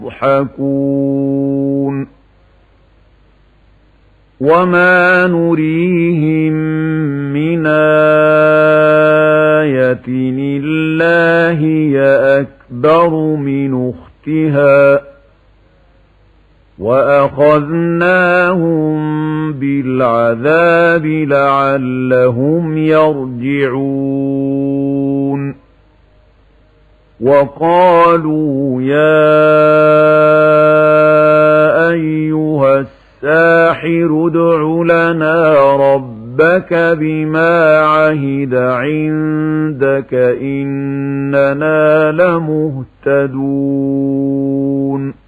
يضحكون وما نريهم من آية إلا هي أكبر من أختها وأخذناهم بالعذاب لعلهم يرجعون وقالوا يا أيها الساحر ادع لنا ربك بما عهد عندك إننا لمهتدون